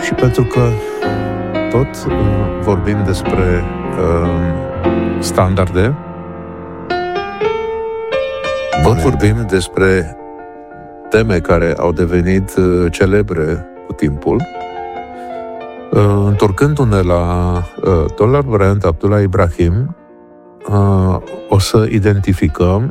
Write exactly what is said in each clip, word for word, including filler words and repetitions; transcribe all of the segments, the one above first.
Și pentru că tot uh, vorbim despre uh, standarde, tot vorbim despre teme care au devenit uh, celebre cu timpul, uh, întorcându-ne la uh, Toller Bryant, Abdullah Ibrahim, uh, o să identificăm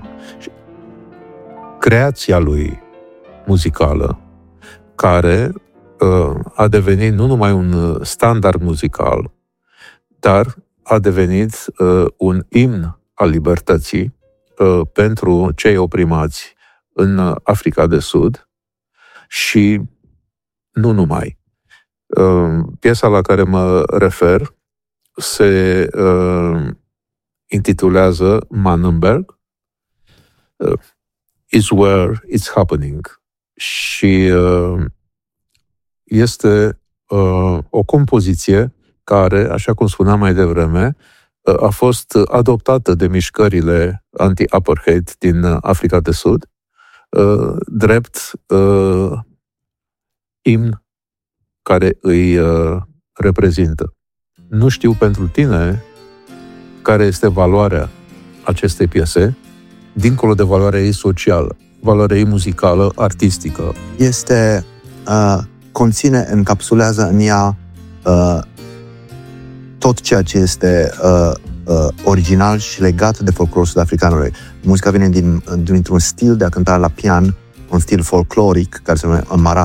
creația lui muzicală, care uh, a devenit nu numai un standard muzical, dar a devenit uh, un imn al libertății uh, pentru cei oprimați în Africa de Sud și nu numai. Uh, piesa la care mă refer se uh, intitulează Manenberg, uh, Is Where It's Happening, și uh, este uh, o compoziție care, așa cum spuneam mai devreme, uh, a fost adoptată de mișcările anti-apartheid din Africa de Sud, uh, drept uh, imn care îi uh, reprezintă. Nu știu pentru tine care este valoarea acestei piese, dincolo de valoarea ei socială, valoarea ei muzicală, artistică. Este, uh, conține, încapsulează în ea uh, tot ceea ce este uh, uh, original și legat de folclorul sud-africanului. Muzica vine din, dintr-un stil de a cânta la pian, un stil folcloric, care se numește Mara